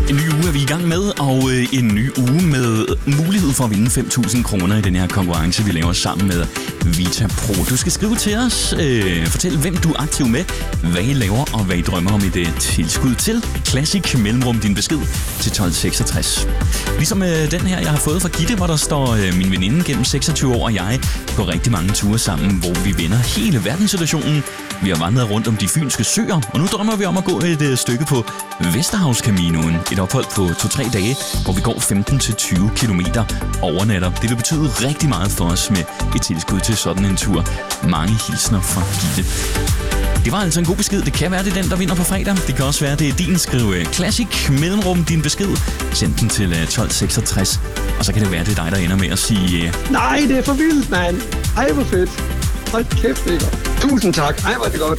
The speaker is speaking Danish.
En ny uge er vi i gang med, og en ny uge med mulighed for at vinde 5.000 kroner i den her konkurrence, vi laver sammen med Vita Pro. Du skal skrive til os, fortæl hvem du er aktiv med, hvad I laver og hvad I drømmer om et tilskud til. Classic mellemrum din besked til 1266. Ligesom den her, jeg har fået fra Gitte, hvor der står min veninde gennem 26 år og jeg på rigtig mange ture sammen, hvor vi vender hele verdenssituationen. Vi har vandret rundt om de fynske søer, og nu drømmer vi om at gå et stykke på Vesterhavskaminoen. Et ophold på 2-3 dage, hvor vi går 15-20 kilometer overnatter. Det vil betyde rigtig meget for os med et tilskud til sådan en tur. Mange hilsner fra Gitte. Det var altså en god besked. Det kan være, det er den, der vinder på fredag. Det kan også være, det er din. Skriv Classic mellemrum din besked. Send den til 1266. Og så kan det være, det er dig, der ender med at sige... Nej, det er for vildt, mand. Ej, hvor fedt. Hold kæft, det er godt. Tusind tak. Ej, hvor er det godt.